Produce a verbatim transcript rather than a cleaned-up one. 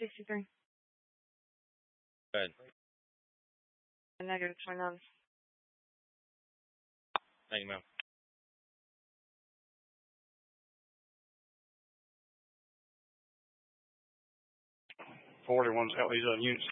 sixty-three. Good. Negative twenty-nine. Thank you, ma'am. forty-one's out. He's on unit